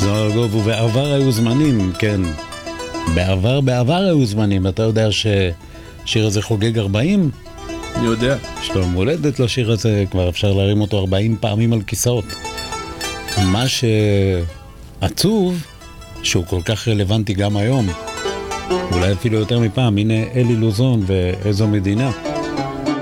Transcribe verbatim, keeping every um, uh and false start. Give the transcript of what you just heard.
ובעבר היו זמנים, כן. בעבר, בעבר היו זמנים. אתה יודע ששיר הזה חוגג ארבעים? אני יודע. יש לו מולדת לשיר הזה, כבר אפשר להרים אותו ארבעים פעמים על כיסאות. מה שעצוב, שהוא כל כך רלוונטי גם היום, אולי אפילו יותר מפעם, הנה אלי לוזון ואיזו מדינה.